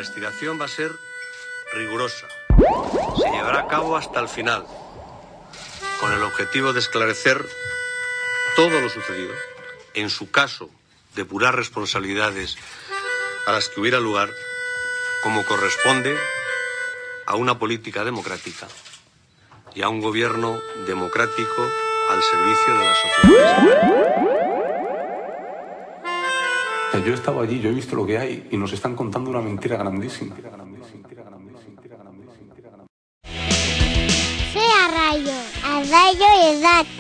investigación va a ser rigurosa. Se llevará a cabo hasta el final, con el objetivo de esclarecer todo lo sucedido. En su caso, depurar responsabilidades a las que hubiera lugar, como corresponde a una política democrática y a un gobierno democrático al servicio de la sociedad. Yo he estado allí, yo he visto lo que hay y nos están contando una mentira grandísima. Soy Arrayo y es